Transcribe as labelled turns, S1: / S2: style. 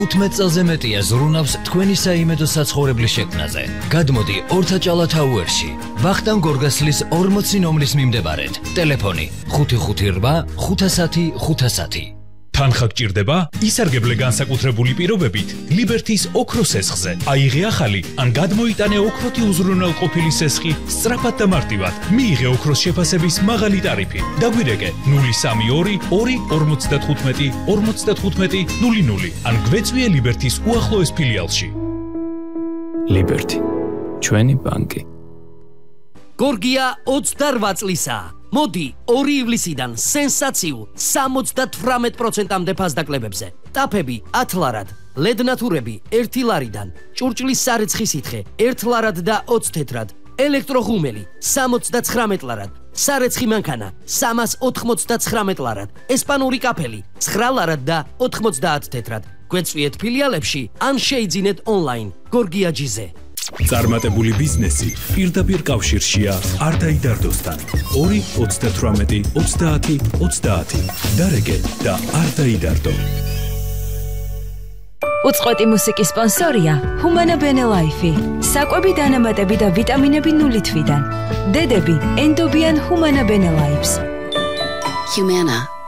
S1: 15 წელზე მეტია ზრუნავს თქვენი საიმედო საცხოვრებლის შექმნაზე. გადმოდი ორთაჭალა თაუერში. ვახტანგ გორგასლის 40 ნომრის მიმდებარედ. ტელეფონი 558 510 510.
S2: თანხა გჭირდება? ისარგებლე განსაკუთრებული პირობებით ლიბერთის ოქროს სესხზე. აიღე ახალი ან გადმოიტანე ოქროთი უზრუნველყოფილი სესხი სწრაფად და მარტივად. მიიღე ოქროს შეფასების მაღალი ტარიფი. დაგვირეკე 032 2 55 00 ან გვეწვიე ლიბერთის უახლოეს ფილიალში.
S3: ლიბერთი, ჩვენი ბანკი.
S4: გორგია 28 წლისაა. მოდი 2 ივლისიდან სენსაციულ 78%-ამდე ფასდაკლებებზე. ტაფები 10 ლარად, ლედნათურები 1 ლარიდან, ჭურჭლის სარეცხი სითხე 1 ლარად და 20 თეთრად, ელექტროღუმელი 79 ლარად, სარეცხი მანქანა 399 ლარად, ესპანური კაფელი 9 ლარად და 90 თეთრად. გვეწვიეთ ფილიალებში ან შეიძინეთ ონლაინ. გორგია ჯიზე.
S2: წარმატებული ბიზნესი პირდაპირ კავშირშია არდაიდარდოსთან. 2 38 30 30. დარეგე და არდაიდარდო.
S5: უწყვეტი მუსიკის სპონსორია Humana Bene Life. საკვები დანამატები და ვიტამინები 0 თვიდან. დედები ენდობიან Humana Bene Lives.
S6: Humana